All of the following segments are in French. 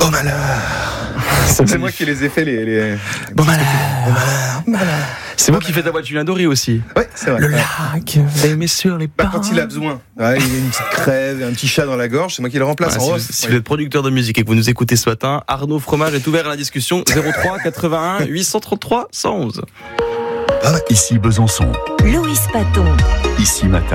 Bon malheur. C'est moi qui les ai fait les... Bon malheur. C'est moi qui fais ta voix, tu viens d'Ori aussi. Ouais, c'est vrai. Le lac, les messieurs, les pas. Quand il a besoin. Ouais, il a une petite crève, un petit chat dans la gorge, c'est moi qui le remplace. Voilà, si vous êtes producteur de musique et que vous nous écoutez ce matin, Arnaud Fromage est ouvert à la discussion. 03 81 833 111. Ici Besançon. Louis Paton. Ici Matin.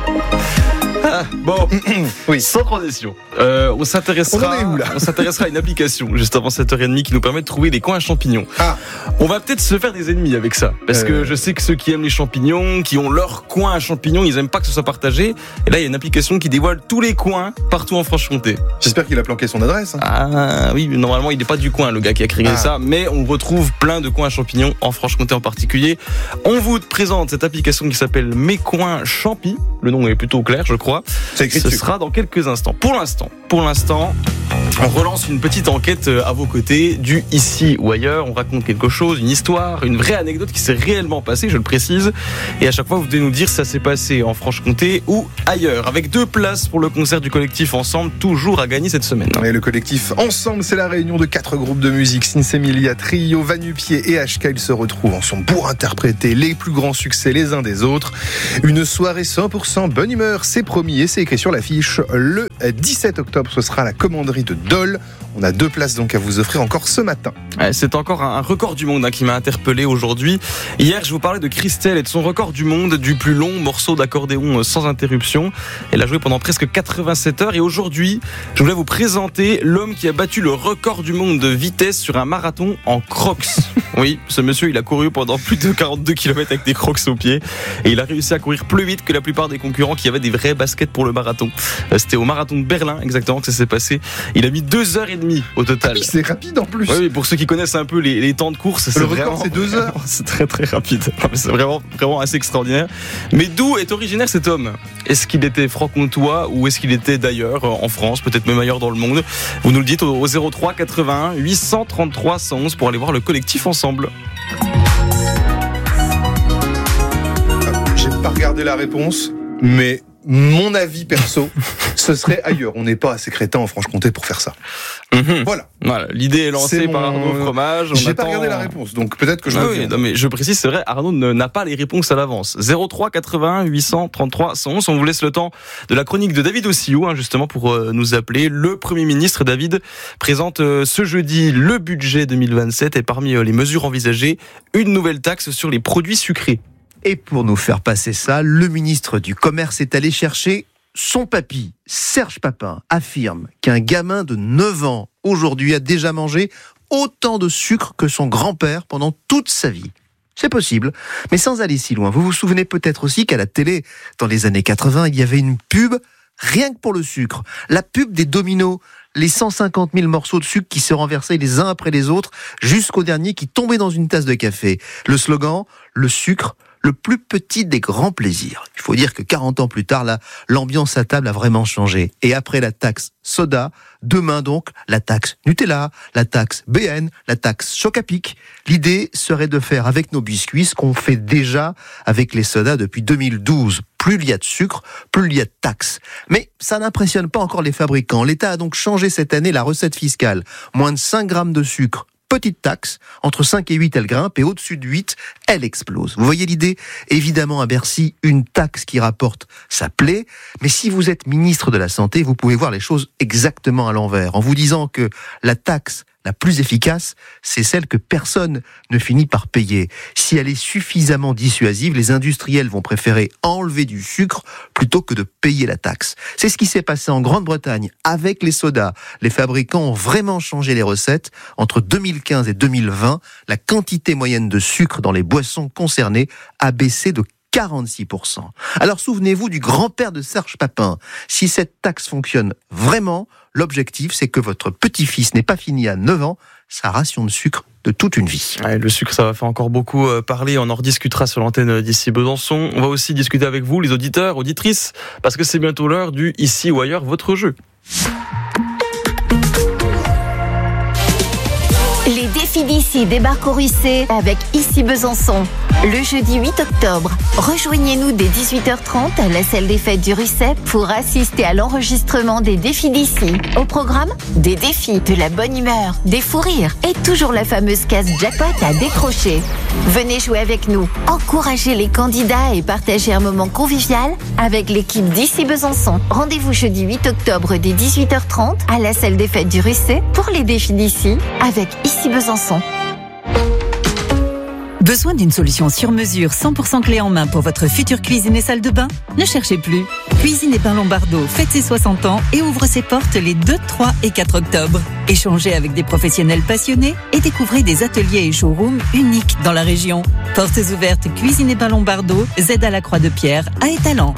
Bon, Oui. sans transition, on s'intéressera à une application juste avant 7h30 qui nous permet de trouver des coins à champignons. On va peut-être se faire des ennemis avec ça, parce que je sais que ceux qui aiment les champignons, qui ont leur coin à champignons, ils aiment pas que ce soit partagé. Et là, il y a une application qui dévoile tous les coins partout en Franche-Comté. J'espère qu'il a planqué son adresse. Ah oui, normalement il n'est pas du coin, le gars qui a créé ça, mais on retrouve plein de coins à champignons en Franche-Comté en particulier. On vous présente cette application qui s'appelle Mes Coins Champi. Le nom est plutôt clair, je crois. C'est écrit Ce dessus. sera dans quelques instants. Pour l'instant, on relance une petite enquête à vos côtés, du ici ou ailleurs. On raconte quelque chose, une histoire, une vraie anecdote qui s'est réellement passée, je le précise. Et à chaque fois, vous devez nous dire si ça s'est passé en Franche-Comté ou ailleurs. Avec 2 places pour le concert du collectif Ensemble, toujours à gagner cette semaine. Et le collectif Ensemble, c'est la réunion de 4 groupes de musique. Sinsemilia, Trio, Vanupier et HK. Ils se retrouvent ensemble pour interpréter les plus grands succès les uns des autres. Une soirée 100% bonne humeur, c'est promis et c'est écrit sur l'affiche. Le 17 octobre, ce sera la commanderie de Dole. On a 2 places donc à vous offrir encore ce matin. C'est encore un record du monde qui m'a interpellé aujourd'hui. Hier, je vous parlais de Christelle et de son record du monde du plus long morceau d'accordéon sans interruption. Elle a joué pendant presque 87 heures et aujourd'hui, je voulais vous présenter l'homme qui a battu le record du monde de vitesse sur un marathon en Crocs. Oui, ce monsieur, il a couru pendant plus de 42 km avec des Crocs aux pieds et il a réussi à courir plus vite que la plupart des concurrents qui avaient des vrais baskets pour le marathon. C'était au marathon de Berlin exactement que ça s'est passé. Il a mis 2h30 au total. Oui, c'est rapide en plus. Oui, pour ceux qui connaissent un peu les temps de course, le record, c'est 2 heures. C'est très très rapide. Non, mais c'est vraiment assez extraordinaire. Mais d'où est originaire cet homme ? Est-ce qu'il était franc-comtois ou est-ce qu'il était d'ailleurs en France, peut-être même ailleurs dans le monde ? Vous nous le dites au 03 81 833 111 pour aller voir le collectif Ensemble. J'ai pas regardé la réponse, mais mon avis perso, ce serait ailleurs. On n'est pas assez crétin en Franche-Comté pour faire ça. Voilà. L'idée est lancée par Arnaud Fromage. J'ai pas regardé la réponse, donc peut-être que je me non, mais je précise, c'est vrai, Arnaud n'a pas les réponses à l'avance. 03 81 833 111. On vous laisse le temps de la chronique de David Ossillou, justement, pour nous appeler. Le Premier ministre, David, présente ce jeudi le budget 2027 et parmi les mesures envisagées, une nouvelle taxe sur les produits sucrés. Et pour nous faire passer ça, le ministre du Commerce est allé chercher son papy. Serge Papin affirme qu'un gamin de 9 ans aujourd'hui a déjà mangé autant de sucre que son grand-père pendant toute sa vie. C'est possible, mais sans aller si loin. Vous vous souvenez peut-être aussi qu'à la télé, dans les années 80, il y avait une pub rien que pour le sucre. La pub des Dominos. Les 150 000 morceaux de sucre qui se renversaient les uns après les autres jusqu'au dernier qui tombait dans une tasse de café. Le slogan, le sucre, le plus petit des grands plaisirs. Il faut dire que 40 ans plus tard, là, l'ambiance à table a vraiment changé. Et après la taxe soda, demain donc, la taxe Nutella, la taxe BN, la taxe Choc-à-Pic. L'idée serait de faire avec nos biscuits ce qu'on fait déjà avec les sodas depuis 2012. Plus il y a de sucre, plus il y a de taxes. Mais ça n'impressionne pas encore les fabricants. L'État a donc changé cette année la recette fiscale. Moins de 5 grammes de sucre, petite taxe. Entre 5 et 8, elle grimpe et au-dessus de 8, elle explose. Vous voyez l'idée ? Évidemment, à Bercy, une taxe qui rapporte, ça plaît. Mais si vous êtes ministre de la Santé, vous pouvez voir les choses exactement à l'envers. En vous disant que la taxe la plus efficace, c'est celle que personne ne finit par payer. Si elle est suffisamment dissuasive, les industriels vont préférer enlever du sucre plutôt que de payer la taxe. C'est ce qui s'est passé en Grande-Bretagne avec les sodas. Les fabricants ont vraiment changé les recettes. Entre 2015 et 2020, la quantité moyenne de sucre dans les boissons concernées a baissé de 46%. Alors souvenez-vous du grand-père de Serge Papin. Si cette taxe fonctionne vraiment, l'objectif c'est que votre petit-fils n'ait pas fini à 9 ans sa ration de sucre de toute une vie. Ouais, le sucre, ça va faire encore beaucoup parler. On en rediscutera sur l'antenne d'ici Besançon. On va aussi discuter avec vous, les auditeurs, auditrices, parce que c'est bientôt l'heure du ici ou ailleurs, votre jeu. Les défis d'ici débarquent au Russet avec Ici Besançon. Le jeudi 8 octobre, rejoignez-nous dès 18h30 à la salle des fêtes du Russet pour assister à l'enregistrement des défis d'ici. Au programme, des défis, de la bonne humeur, des fous rires et toujours la fameuse case jackpot à décrocher. Venez jouer avec nous, encouragez les candidats et partagez un moment convivial avec l'équipe d'ici Besançon. Rendez-vous jeudi 8 octobre dès 18h30 à la salle des fêtes du Russet pour les défis d'ici avec Ici Besançon. Besoin d'une solution sur mesure 100% clé en main pour votre future cuisine et salle de bain ? Ne cherchez plus. Cuisine et Bain Lombardo fête ses 60 ans et ouvre ses portes les 2, 3 et 4 octobre. Échangez avec des professionnels passionnés et découvrez des ateliers et showrooms uniques dans la région. Portes ouvertes Cuisine et Bain Lombardo, Z à la Croix-de-Pierre, à Étalans.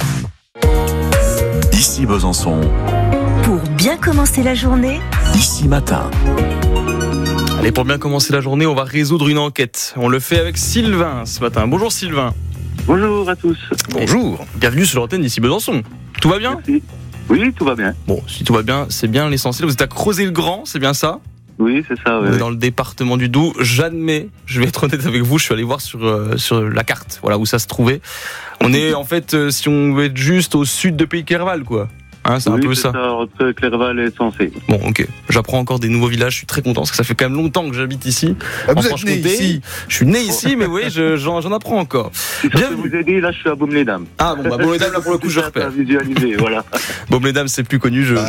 Ici Besançon, Pour bien commencer la journée, Ici Matin. Allez, pour bien commencer la journée, on va résoudre une enquête. On le fait avec Sylvain ce matin. Bonjour Sylvain. Bonjour à tous. Bonjour. Bienvenue sur l'antenne d'ici Besançon. Tout va bien ? Merci. Oui, tout va bien. Bon, si tout va bien, c'est bien l'essentiel. Vous êtes à Crozet-le-Grand, c'est bien ça ? Oui, c'est ça. On est dans le département du Doubs. J'admets, je vais être honnête avec vous, je suis allé voir sur la carte, voilà où ça se trouvait. On est en fait, si on veut être juste, au sud de Pays-Clerval, quoi. Hein, c'est un peu ça. Entre Clerval et Sensé. Bon, ok. J'apprends encore des nouveaux villages. Je suis très content parce que ça fait quand même longtemps que j'habite ici. Ah, en vous êtes né Franche-Comté. ici. Je suis né ici, mais oui, j'en apprends encore. Si ça peut vous aider, là, je suis à Baume-les-Dames. Ah bon, bah Baume-les-Dames, là pour le coup, je repère. Visualiser, voilà. Baume-les-Dames, c'est plus connu.